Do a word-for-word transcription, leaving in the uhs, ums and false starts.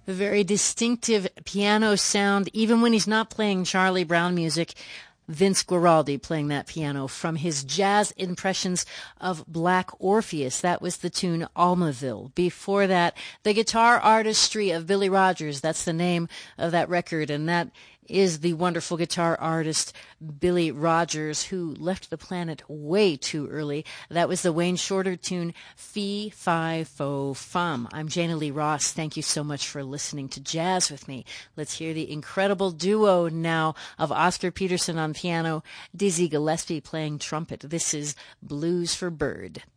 A very distinctive piano sound, even when he's not playing Charlie Brown music. Vince Guaraldi playing that piano from his jazz impressions of Black Orpheus. That was the tune Almaville. Before that, the guitar artistry of Billy Rogers. That's the name of that record, and that is the wonderful guitar artist Billy Rogers, who left the planet way too early. That was the Wayne Shorter tune Fee Fi Fo Fum. I'm Jana Lee Ross. Thank you so much for listening to Jazz with me. Let's hear the incredible duo now of Oscar Peterson on piano, Dizzy Gillespie playing trumpet. This is Blues for Bird.